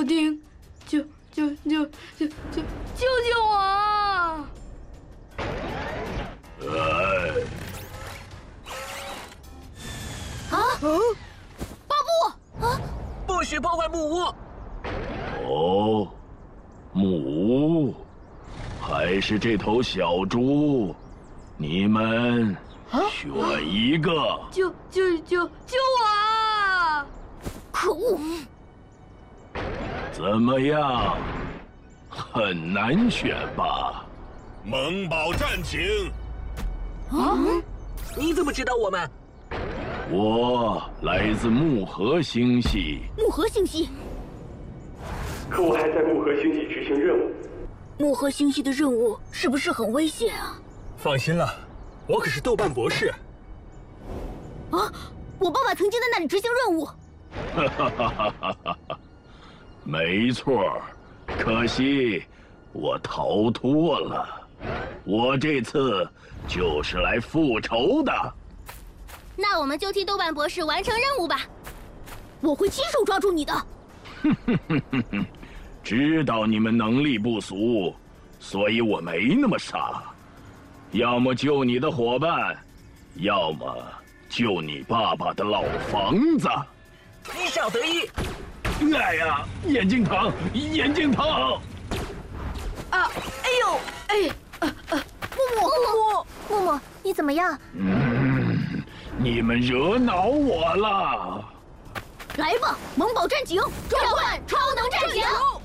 丁，救我啊！ 巴布啊！ 不许破坏木屋！ 哦，木屋，还是这头小猪？你们选一个。 救我啊！ 可恶！ 怎么样？很难选吧？ 萌宝战警。 你怎么知道我们？ 我来自木河星系。 木河星系， 可我还在木河星系执行任务。 木河星系的任务是不是很危险啊？ 放心了，我可是豆瓣博士。 啊！我爸爸曾经在那里执行任务。 没错，可惜我逃脱了。我这次就是来复仇的。 那我们就替豆瓣博士完成任务吧。我会亲手抓住你的。 知道你们能力不俗，所以我没那么傻。要么救你的伙伴，要么救你爸爸的老房子。 以小得一。 哎呀，眼睛疼，眼睛疼！ 啊！哎呦！哎！ 木木，你怎么样？ 你们惹恼我了。 来吧，萌宝战警，召唤超能战警！